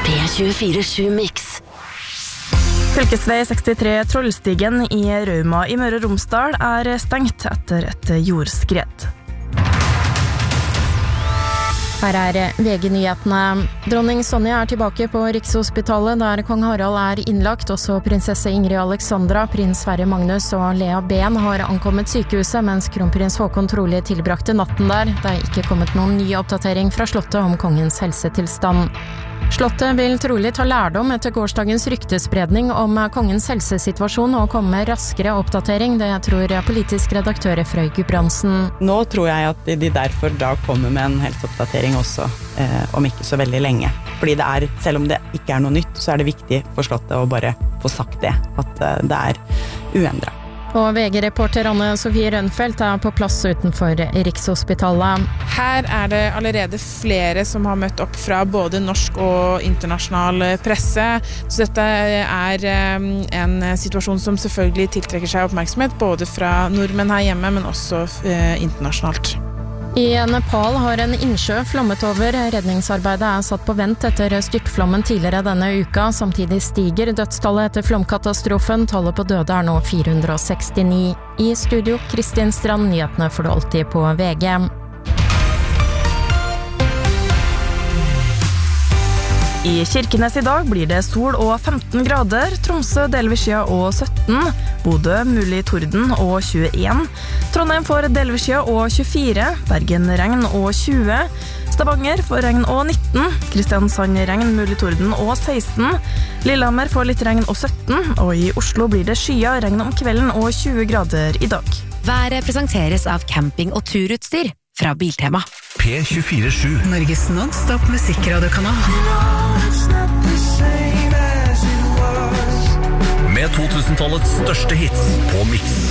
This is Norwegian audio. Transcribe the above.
P24/7 Mix. Fylkesvei 63 Trollstigen i Rauma i Møre og Romsdal stengt etter et jordskred. Her VG-nyhetene. Dronning Sonja tilbake på Rikshospitalet, der kong Harald innlagt. Også prinsesse Ingrid Alexandra, prins Sverre Magnus og Lea Ben har ankommet sykehuset, mens kronprins Håkon trolig tilbrakte natten der. Det ikke kommet noen ny oppdatering fra slottet om kongens helsetilstand. Slottet vil trolig ta lærdom etter gårsdagens ryktespredning om kongens helsesituasjon og komme med raskere oppdatering, det tror politisk redaktør Frøy Gudbrandsen. Nå tror jeg at de derfor da kommer med en helseoppdatering også, om ikke så veldig lenge. Fordi selv om det ikke noe nytt, så det viktig for slottet å bare få sagt det, at det uendret. Og VG-reporter Anne Sofie Rønfeldt på plass utenfor Rikshospitalet. Her det allerede flere som har møtt opp fra både norsk og internasjonal presse. Så dette en situasjon som selvfølgelig tiltrekker seg oppmerksomhet, både fra nordmenn her hjemme, men også internasjonalt. I Nepal har en innsjø flommet over. Redningsarbeidet satt på vent etter styrtflommen tidligere denne uka. Samtidig stiger dødstallet etter flomkatastrofen. Tallet på døde nå 469. I studio, Kristin Strand, nyhetene får du alltid på VG. I Kirkenes i dag blir det sol og 15 grader, Tromsø delvis skya og 17, Bodø mulig torden og 21, Trondheim får delvis skya og 24, Bergen regn og 20, Stavanger får regn og 19, Kristiansand regn mulig torden og 16, Lillehammer får litt regn og 17, og i Oslo blir det skya regn om kvelden og 20 grader i dag. Været presenteres av camping- og turutstyr fra Biltema. P24/7 Norges non-stop musikradiokanal. med 2000-tallets største hits på Mix.